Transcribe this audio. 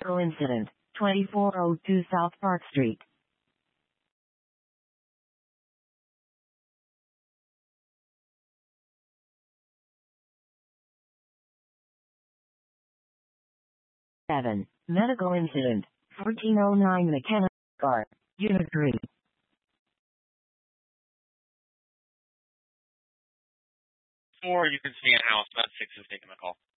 Medical incident, 2402 South Park Street. Seven. Medical incident, 1409 McKenna Art, Unit 3. Or you can see a house, about 6 is taking the call.